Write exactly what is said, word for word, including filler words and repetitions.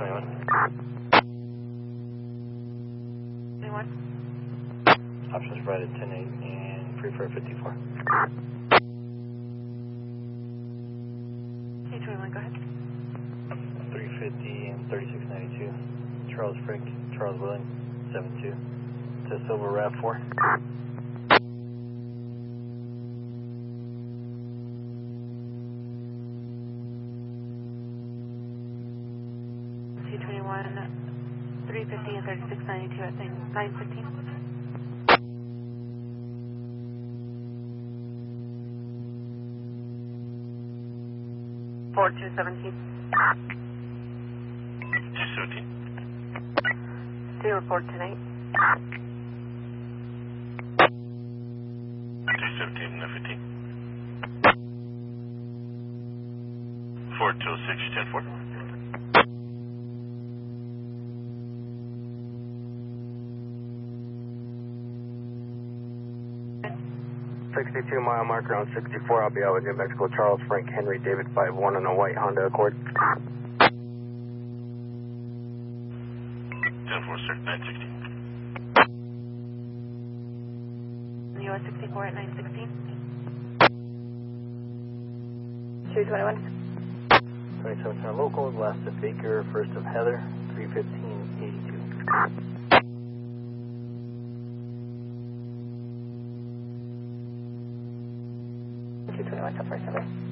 twenty-one. twenty-one. Options provided ten eight and free for fifty-four. K twenty-one, go ahead. three fifty and thirty-six ninety-two. Charles Frick, Charles Willing, seven two. To Silver RAV four. K twenty-one, three fifty and thirty-six ninety-two at nine fifteen. four two seventeen. two seventeen. Stay report tonight. two seventeen and fifteen. four two six, ten four. sixty-two mile marker on sixty-four. I'll be out with New Mexico. Charles Frank Henry David five one on a white Honda Accord. ten four, sir. nine sixty. U S sixty-four at nine sixteen. two twenty-one. twenty-seven ten local, last of Baker, first of Heather, three fifteen eighty-two. two twenty-one, so first number.